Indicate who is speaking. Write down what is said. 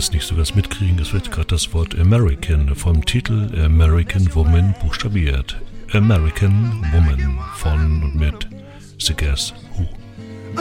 Speaker 1: das nicht so ganz mitkriegen, es wird gerade das Wort American vom Titel American Woman buchstabiert. American Woman von und mit The Gas